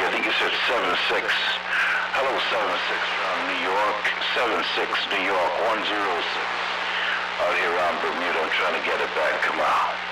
I think you said 7-6. Hello, 7-6 from New York. 7-6, New York, 106. Out here around Bermuda, I'm trying to get it back. Come on.